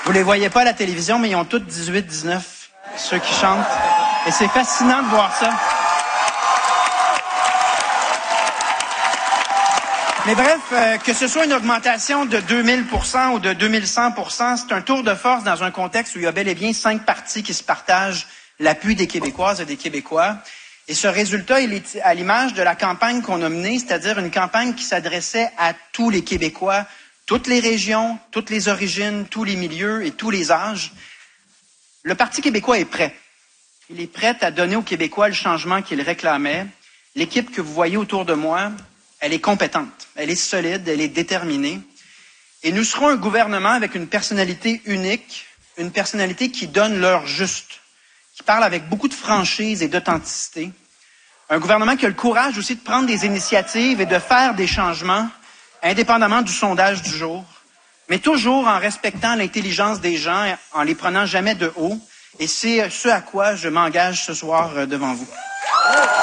Vous les voyez pas à la télévision, mais ils ont tous 18, 19, ceux qui chantent. Et c'est fascinant de voir ça. Mais bref, que ce soit une augmentation de 2000% ou de 2100%, c'est un tour de force dans un contexte où il y a bel et bien 5 partis qui se partagent l'appui des Québécoises et des Québécois. Et ce résultat, il est à l'image de la campagne qu'on a menée, c'est-à-dire une campagne qui s'adressait à tous les Québécois, toutes les régions, toutes les origines, tous les milieux et tous les âges. Le Parti québécois est prêt. Il est prêt à donner aux Québécois le changement qu'il réclamait. L'équipe que vous voyez autour de moi, elle est compétente, elle est solide, elle est déterminée. Et nous serons un gouvernement avec une personnalité unique, une personnalité qui donne l'heure juste, qui parle avec beaucoup de franchise et d'authenticité. Un gouvernement qui a le courage aussi de prendre des initiatives et de faire des changements, indépendamment du sondage du jour, mais toujours en respectant l'intelligence des gens, en les prenant jamais de haut. Et c'est ce à quoi je m'engage ce soir devant vous.